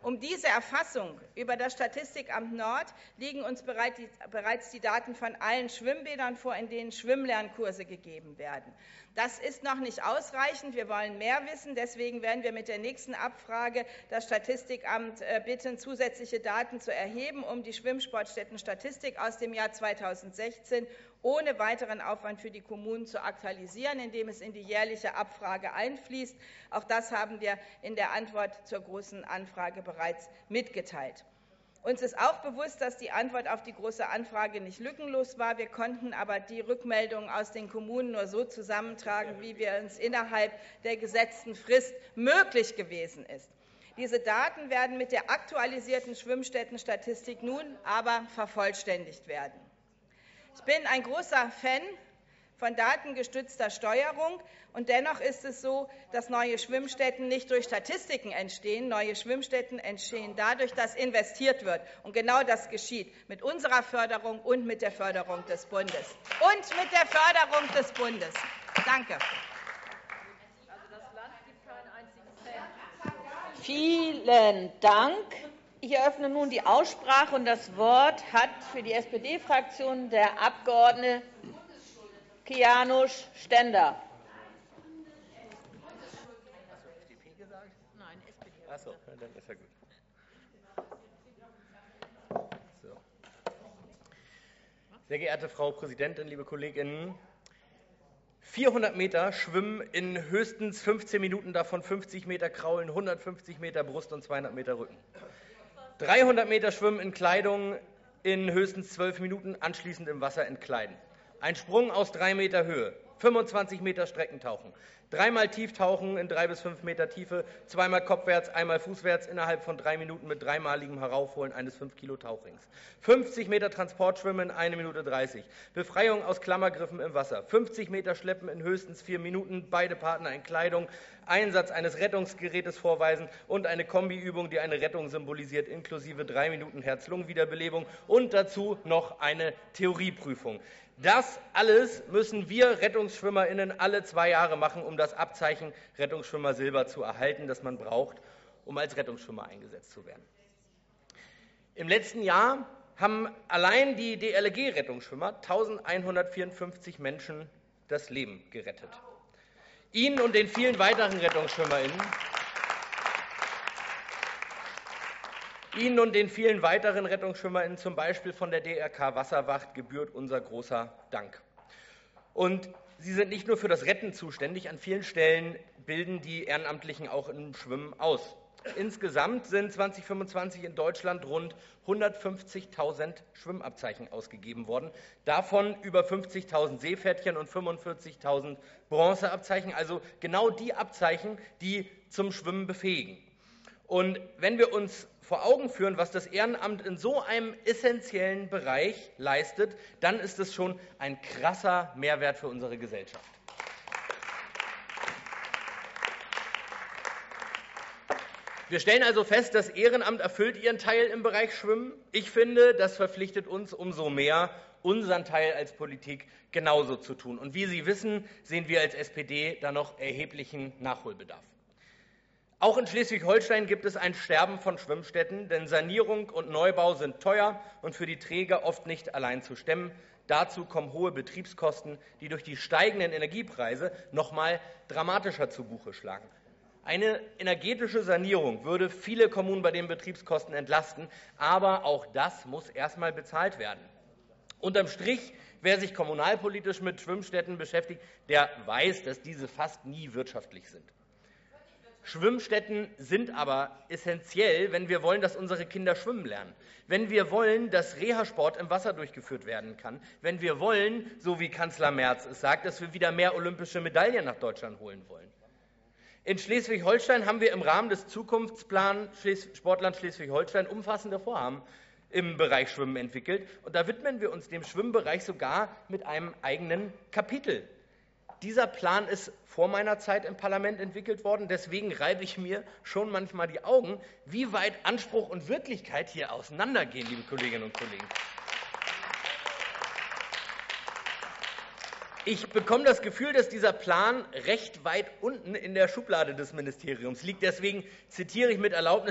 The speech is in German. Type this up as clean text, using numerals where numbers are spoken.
Um diese Erfassung über das Statistikamt Nord liegen uns bereits die Daten von allen Schwimmbädern vor, in denen Schwimmlernkurse gegeben werden. Das ist noch nicht ausreichend. Wir wollen mehr wissen. Deswegen werden wir mit der nächsten Abfrage das Statistikamt bitten, zusätzliche Daten zu erheben, um die Schwimmsportstättenstatistik aus dem Jahr 2016 ohne weiteren Aufwand für die Kommunen zu aktualisieren, indem es in die jährliche Abfrage einfließt. Auch das haben wir in der Antwort zur Großen Anfrage bereits mitgeteilt. Uns ist auch bewusst, dass die Antwort auf die Große Anfrage nicht lückenlos war. Wir konnten aber die Rückmeldungen aus den Kommunen nur so zusammentragen, wie wir uns innerhalb der gesetzten Frist möglich gewesen ist. Diese Daten werden mit der aktualisierten Schwimmstättenstatistik nun aber vervollständigt werden. Ich bin ein großer Fan von datengestützter Steuerung. Und dennoch ist es so, dass neue Schwimmstätten nicht durch Statistiken entstehen. Neue Schwimmstätten entstehen dadurch, dass investiert wird. Und genau das geschieht mit unserer Förderung und mit der Förderung des Bundes. Danke. Vielen Dank. Ich eröffne nun die Aussprache, und das Wort hat für die SPD-Fraktion der Abg. Kianusz Stender. Achso, dann ist ja gut. So. Sehr geehrte Frau Präsidentin, liebe Kolleginnen! 400 Meter Schwimmen in höchstens 15 Minuten, davon 50 Meter Kraulen, 150 Meter Brust und 200 Meter Rücken. 300 Meter Schwimmen in Kleidung in höchstens 12 Minuten, anschließend im Wasser entkleiden. Ein Sprung aus 3 Meter Höhe, 25 Meter Streckentauchen, 3-mal Tieftauchen in 3 bis 5 Meter Tiefe, 2-mal kopfwärts, 1-mal fußwärts innerhalb von 3 Minuten mit 3-maligem Heraufholen eines 5-Kilo-Tauchrings, 50 Meter Transportschwimmen in 1 Minute 30, Befreiung aus Klammergriffen im Wasser, 50 Meter Schleppen in höchstens 4 Minuten, beide Partner in Kleidung, Einsatz eines Rettungsgerätes vorweisen und eine Kombiübung, die eine Rettung symbolisiert, inklusive 3 Minuten Herz-Lungen-Wiederbelebung und dazu noch eine Theorieprüfung. Das alles müssen wir RettungsschwimmerInnen alle 2 Jahre machen, um das Abzeichen Rettungsschwimmer Silber zu erhalten, das man braucht, um als Rettungsschwimmer eingesetzt zu werden. Im letzten Jahr haben allein die DLRG-Rettungsschwimmer 1154 Menschen das Leben gerettet. Ihnen und den vielen weiteren RettungsschwimmerInnen zum Beispiel von der DRK Wasserwacht, gebührt unser großer Dank. Und sie sind nicht nur für das Retten zuständig, an vielen Stellen bilden die Ehrenamtlichen auch im Schwimmen aus. Insgesamt sind 2025 in Deutschland rund 150.000 Schwimmabzeichen ausgegeben worden, davon über 50.000 Seepferdchen und 45.000 Bronzeabzeichen, also genau die Abzeichen, die zum Schwimmen befähigen. Und wenn wir uns vor Augen führen, was das Ehrenamt in so einem essentiellen Bereich leistet, dann ist es schon ein krasser Mehrwert für unsere Gesellschaft. Wir stellen also fest, das Ehrenamt erfüllt ihren Teil im Bereich Schwimmen. Ich finde, das verpflichtet uns umso mehr, unseren Teil als Politik genauso zu tun. Und wie Sie wissen, sehen wir als SPD da noch erheblichen Nachholbedarf. Auch in Schleswig-Holstein gibt es ein Sterben von Schwimmstätten, denn Sanierung und Neubau sind teuer und für die Träger oft nicht allein zu stemmen. Dazu kommen hohe Betriebskosten, die durch die steigenden Energiepreise noch mal dramatischer zu Buche schlagen. Eine energetische Sanierung würde viele Kommunen bei den Betriebskosten entlasten, aber auch das muss erst mal bezahlt werden. Unterm Strich, wer sich kommunalpolitisch mit Schwimmstätten beschäftigt, der weiß, dass diese fast nie wirtschaftlich sind. Schwimmstätten sind aber essentiell, wenn wir wollen, dass unsere Kinder schwimmen lernen, wenn wir wollen, dass Reha-Sport im Wasser durchgeführt werden kann, wenn wir wollen, so wie Kanzler Merz es sagt, dass wir wieder mehr olympische Medaillen nach Deutschland holen wollen. In Schleswig-Holstein haben wir im Rahmen des Zukunftsplans Sportland Schleswig-Holstein umfassende Vorhaben im Bereich Schwimmen entwickelt. Und da widmen wir uns dem Schwimmbereich sogar mit einem eigenen Kapitel. Dieser Plan ist vor meiner Zeit im Parlament entwickelt worden. Deswegen reibe ich mir schon manchmal die Augen, wie weit Anspruch und Wirklichkeit hier auseinandergehen, liebe Kolleginnen und Kollegen. Ich bekomme das Gefühl, dass dieser Plan recht weit unten in der Schublade des Ministeriums liegt. Deswegen zitiere ich mit Erlaubnis